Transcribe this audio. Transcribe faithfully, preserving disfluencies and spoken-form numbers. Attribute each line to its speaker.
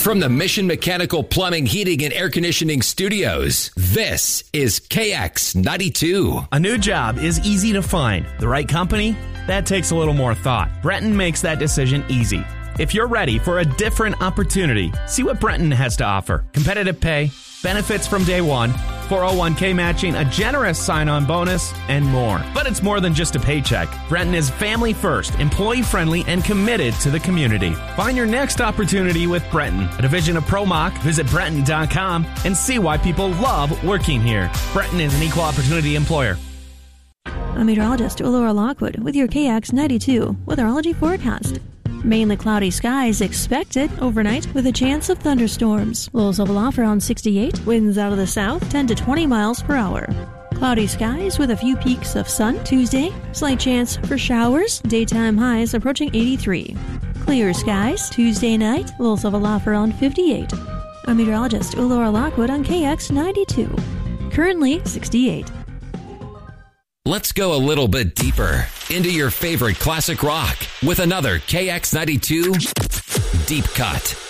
Speaker 1: From the Mission Mechanical Plumbing, Heating, and Air Conditioning Studios, this is K X ninety-two.
Speaker 2: A new job is easy to find. The right company? That takes a little more thought. Brenton makes that decision easy. If you're ready for a different opportunity, see what Brenton has to offer. Competitive pay, benefits from day one, four oh one k matching, a generous sign-on bonus, and more. But it's more than just a paycheck. Brenton is family first, employee-friendly, and committed to the community. Find your next opportunity with Brenton, a division of ProMach. Visit Brenton dot com and see why people love working here. Brenton is an equal opportunity employer.
Speaker 3: I'm meteorologist Laura Lockwood with your K X ninety-two weatherology forecast. Mainly cloudy skies expected overnight with a chance of thunderstorms. Lows level off around sixty-eight. Winds out of the south ten to twenty miles per hour. Cloudy skies with a few peaks of sun Tuesday. Slight chance for showers. Daytime highs approaching eighty-three. Clear skies Tuesday night. Lows level off around fifty-eight. I'm meteorologist Laura Lockwood on K X ninety-two. Currently sixty-eight.
Speaker 1: Let's go a little bit deeper into your favorite classic rock with another K X ninety-two Deep Cut.